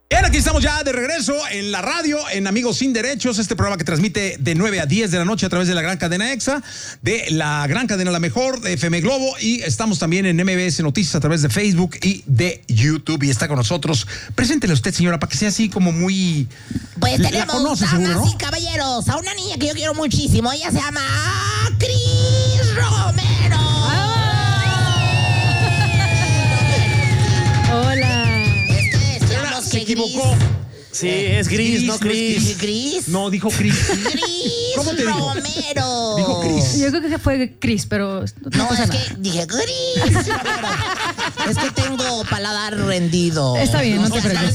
Bien, aquí estamos ya de regreso en la radio, en Amigos Sin Derechos, este programa que transmite de 9 a 10 de la noche a través de la gran cadena EXA, de la gran cadena La Mejor, de FM Globo, y estamos también en MBS Noticias a través de Facebook y de YouTube. Y está con nosotros, preséntele usted, señora, para que sea así como muy... Pues la tenemos, conoce, damas seguro, ¿no? y caballeros, a una niña que yo quiero muchísimo. Ella se llama Cris Romero. Hola. Decíamos Se que equivocó. Sí, es Gris, no Cris. Gris. No, dijo Cris. Gris ¿Cómo te dijo? Romero. Dijo Cris. Yo creo que fue Cris, pero No, pasa es nada. que dije Gris. Es que tengo paladar rendido. Está bien, no te preocupes.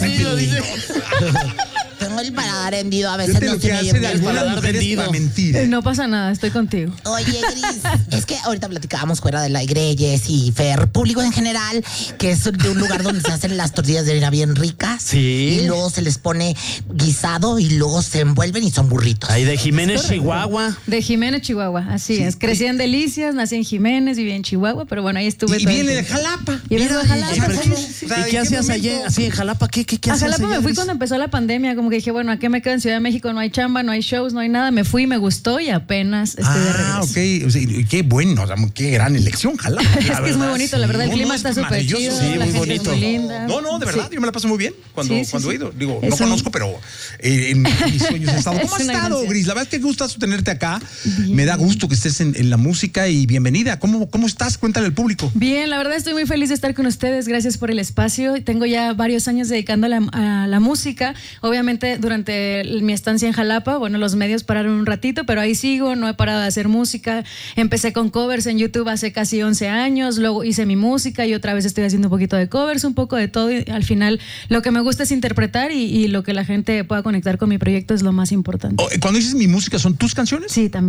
Tengo el paladar rendido, a veces Fíjate no lo se que me hace oye de bien. algunas paladar mujeres vendido. para mentir. No pasa nada, estoy contigo. Oye, Gris, es que ahorita platicábamos fuera del aire, Jess y Fer, público en general, que es de un lugar donde se hacen las tortillas de harina bien ricas. Sí. Y luego se les pone guisado y luego se envuelven y son burritos. Ahí de Jiménez, Chihuahua. De Jiménez, Chihuahua, así es. Crecí en Delicias, nací en Jiménez, viví en Chihuahua, pero bueno, ahí estuve Y todo el viene de tiempo. Jalapa. Y vengo de Jalapa. Pero, sí. O sea, ¿y ¿en qué hacías momento? allá? Así en Jalapa, ¿qué A hacías Jalapa allá, me fui Gris? cuando empezó la pandemia, como que dije, bueno, ¿a qué me quedo en Ciudad de México? No hay chamba, no hay shows, no hay nada. Me fui, me gustó y apenas estoy de regreso. Ok. O sea, y qué bueno, o sea, qué gran elección, Jalapa. Es que es muy bonito, la verdad, el No, clima no, está es súper maravilloso. chido, Sí, la muy gente bonito. es muy linda. No, de verdad, Sí. yo me la paso muy bien cuando Sí, sí, he sí. ido. Digo, Es no un- conozco, pero en mis sueños he estado. ¿Cómo has Es una estado, ganancia. Gris? La verdad es que gustazo tenerte acá. Me da gusto que estés en la música y bienvenida. ¿Cómo estás? Cuéntale al público. Bien, la verdad estoy muy feliz de estar con ustedes, gracias por el espacio. Tengo ya varios años dedicando a la música. Obviamente durante mi estancia en Jalapa, bueno, los medios pararon un ratito, pero ahí sigo, no he parado de hacer música. Empecé con covers en YouTube hace casi 11 años, luego hice mi música y otra vez estoy haciendo un poquito de covers, un poco de todo. Y al final lo que me gusta es interpretar y lo que la gente pueda conectar con mi proyecto es lo más importante. Cuando dices mi música, ¿son tus canciones? Sí, también.